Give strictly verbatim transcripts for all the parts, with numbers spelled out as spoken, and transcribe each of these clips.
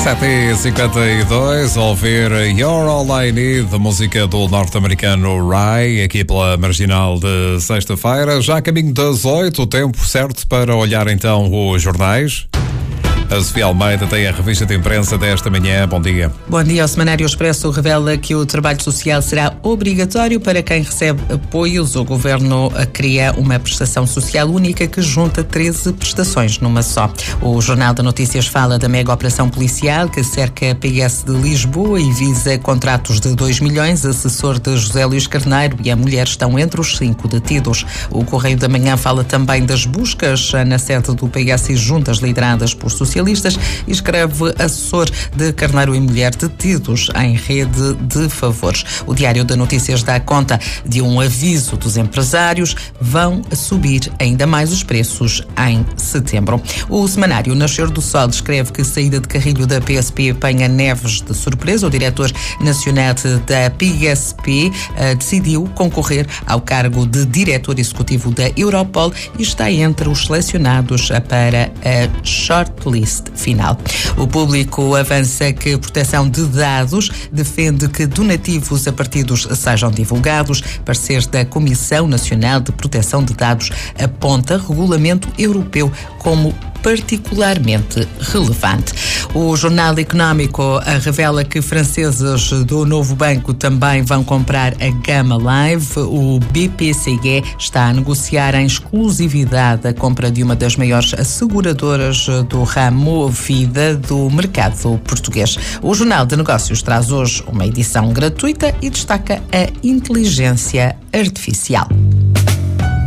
sete e cinquenta e dois, ouvir You're All I Need, música do norte-americano Rai, aqui pela Marginal de sexta-feira. Já a caminho das oito, o tempo certo para olhar então os jornais. A Sofia Almeida tem a revista de imprensa desta manhã. Bom dia. Bom dia. O Semanário Expresso revela que o trabalho social será obrigatório para quem recebe apoios. O Governo cria uma prestação social única que junta treze prestações numa só. O Jornal de Notícias fala da mega operação policial que cerca a P S de Lisboa e visa contratos de dois milhões. Assessor de José Luís Carneiro e a mulher estão entre os cinco detidos. O Correio da Manhã fala também das buscas na sede do P S e juntas lideradas por socialistas. E escreve assessor de Carneiro e mulher detidos em rede de favores. O Diário de Notícias dá conta de um aviso dos empresários: vão subir ainda mais os preços em setembro. O Semanário Nascer do Sol escreve que a saída de Carrilho da P S P apanha Neves de surpresa. O diretor nacional da P S P uh, decidiu concorrer ao cargo de diretor executivo da Europol e está entre os selecionados para a shortlist final. O Público avança que proteção de dados defende que donativos a partidos sejam divulgados. Parecer da Comissão Nacional de Proteção de Dados aponta regulamento europeu como particularmente relevante. O Jornal Económico revela que franceses do novo banco também vão comprar a Gama Live. O B P C E está a negociar em exclusividade a compra de uma das maiores asseguradoras do ramo vida do mercado português. O Jornal de Negócios traz hoje uma edição gratuita e destaca a inteligência artificial.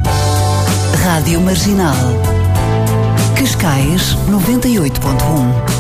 Rádio Marginal. Cascais noventa e oito ponto um.